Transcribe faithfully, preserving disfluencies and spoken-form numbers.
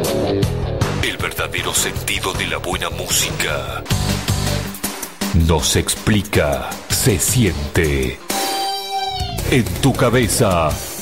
El verdadero sentido de la buena música no se explica, se siente. En tu cabeza